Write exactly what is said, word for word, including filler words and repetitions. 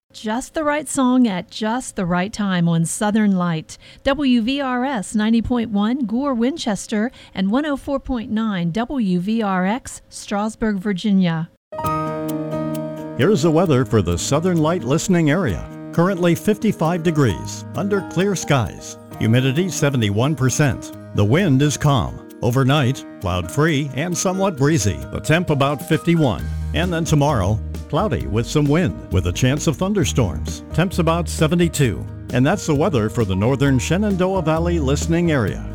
Just the right song at just the right time on Southern Light. W V R S ninety point one Gore, Winchester, and one oh four point nine W V R X, Strasburg, Virginia. Here's the weather for the Southern Light listening area. Currently fifty-five degrees, under clear skies. Humidity seventy-one percent. The wind is calm. Overnight, cloud-free and somewhat breezy. The temp about fifty-one. And then tomorrow, cloudy with some wind, with a chance of thunderstorms. Temps about seventy-two. And that's the weather for the northern Shenandoah Valley listening area.